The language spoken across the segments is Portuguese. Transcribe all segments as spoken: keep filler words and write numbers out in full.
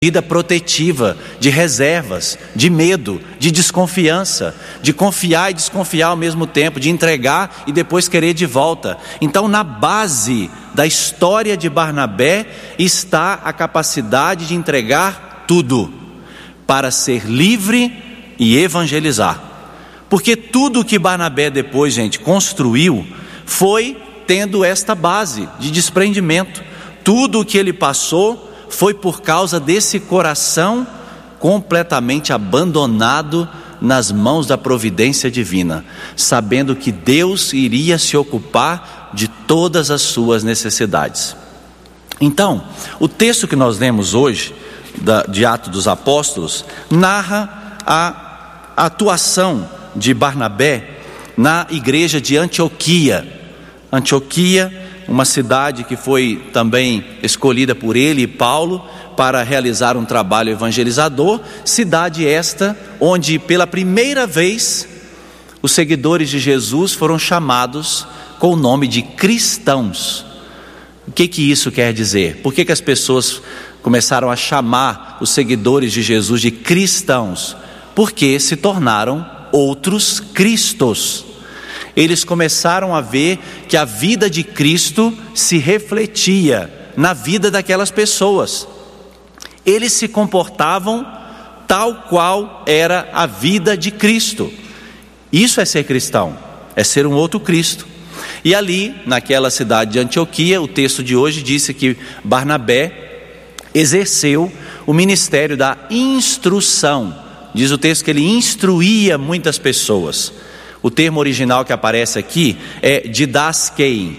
vida protetiva, de reservas, de medo, de desconfiança, de confiar e desconfiar ao mesmo tempo, de entregar e depois querer de volta. Então, na base da história de Barnabé está a capacidade de entregar tudo para ser livre e evangelizar. Porque tudo que Barnabé depois, gente, construiu foi tendo esta base de desprendimento. Tudo o que ele passou foi por causa desse coração completamente abandonado nas mãos da providência divina, sabendo que Deus iria se ocupar de todas as suas necessidades. Então, o texto que nós lemos hoje, da, de Atos dos Apóstolos, narra a, a atuação de Barnabé na igreja de Antioquia. Antioquia, uma cidade que foi também escolhida por ele e Paulo para realizar um trabalho evangelizador, cidade esta onde pela primeira vez os seguidores de Jesus foram chamados com o nome de cristãos. O que que isso quer dizer? Por que que as pessoas começaram a chamar os seguidores de Jesus de cristãos? Porque se tornaram outros cristos. Eles começaram a ver que a vida de Cristo se refletia na vida daquelas pessoas. Eles se comportavam tal qual era a vida de Cristo. Isso é ser cristão, é ser um outro Cristo. E ali, naquela cidade de Antioquia, o texto de hoje disse que Barnabé exerceu o ministério da instrução. Diz o texto que ele instruía muitas pessoas. O termo original que aparece aqui é didaskein.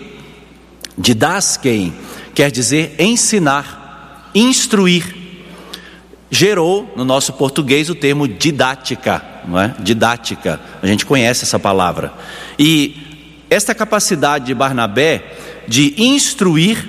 Didaskein quer dizer ensinar, instruir. Gerou no nosso português o termo didática, não é? Didática, a gente conhece essa palavra. E esta capacidade de Barnabé de instruir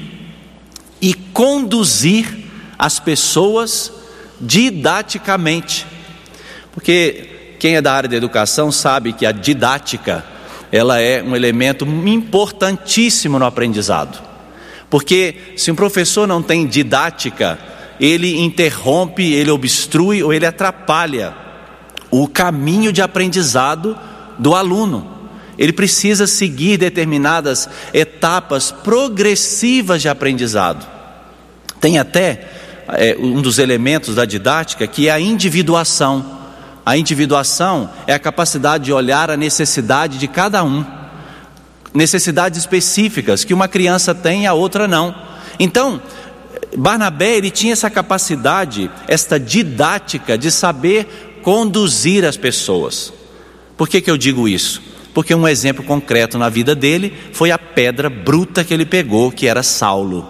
e conduzir as pessoas didaticamente. Porque quem é da área da educação sabe que a didática, ela é um elemento importantíssimo no aprendizado. Porque se um professor não tem didática, ele interrompe, ele obstrui ou ele atrapalha o caminho de aprendizado do aluno. Ele precisa seguir determinadas etapas progressivas de aprendizado. Tem até é, um dos elementos da didática que é a individuação. A individuação é a capacidade de olhar a necessidade de cada um, necessidades específicas que uma criança tem e a outra não. Então, Barnabé, ele tinha essa capacidade, esta didática de saber conduzir as pessoas. Por que que eu digo isso? Porque um exemplo concreto na vida dele foi a pedra bruta que ele pegou, que era Saulo.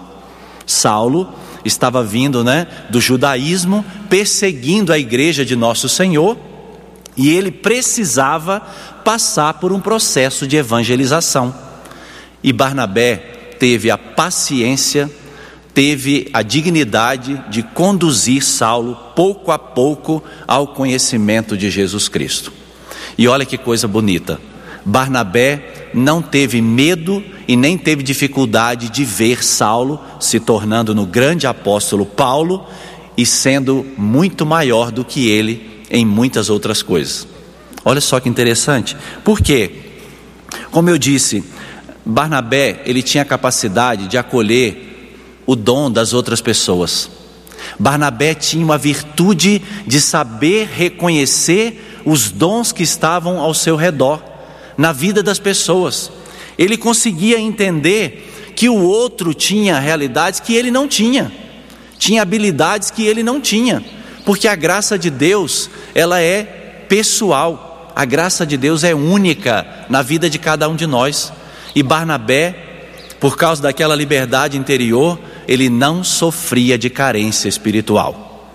Saulo estava vindo, né, do judaísmo, perseguindo a igreja de nosso Senhor, e ele precisava passar por um processo de evangelização. E Barnabé teve a paciência, teve a dignidade de conduzir Saulo pouco a pouco ao conhecimento de Jesus Cristo. E olha que coisa bonita, Barnabé não teve medo e nem teve dificuldade de ver Saulo se tornando no grande apóstolo Paulo e sendo muito maior do que ele em muitas outras coisas. Olha só que interessante. Por quê? Como eu disse, Barnabé, ele tinha a capacidade de acolher o dom das outras pessoas. Barnabé tinha uma virtude de saber reconhecer os dons que estavam ao seu redor, na vida das pessoas. Ele conseguia entender que o outro tinha realidades que ele não tinha, tinha habilidades que ele não tinha, porque a graça de Deus, ela é pessoal, a graça de Deus é única na vida de cada um de nós. E Barnabé, por causa daquela liberdade interior, ele não sofria de carência espiritual,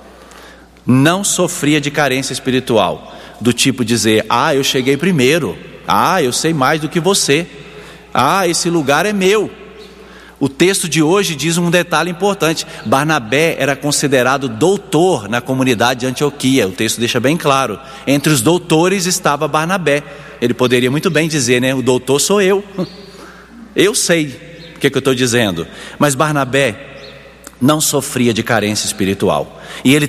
não sofria de carência espiritual, do tipo dizer, ah, eu cheguei primeiro, ah, eu sei mais do que você, ah, esse lugar é meu. O texto de hoje diz um detalhe importante, Barnabé era considerado doutor na comunidade de Antioquia, o texto deixa bem claro, entre os doutores estava Barnabé. Ele poderia muito bem dizer, né, o doutor sou eu, eu sei o que, que eu estou dizendo, mas Barnabé não sofria de carência espiritual. E ele